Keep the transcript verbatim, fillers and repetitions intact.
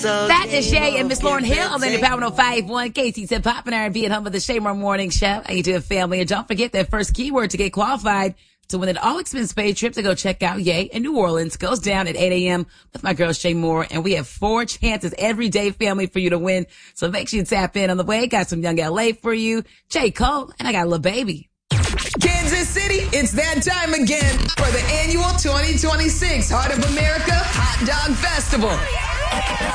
That is Shay and Miss Lauren Hill on the Power oh five one. Casey said, Pop and R and B at home with the Shaymore Morning Show. How you doing, family? And don't forget that first keyword to get qualified to win an all-expense-paid trip to go check out Ye in New Orleans goes down at eight a.m. with my girl Shay Moore. And we have four chances every day, family, for you to win. So make sure you tap in on the way. Got some Young L A for you, J. Cole, and I got a little baby. Kansas City, it's that time again for the annual twenty twenty-six Heart of America Hot Dog Festival.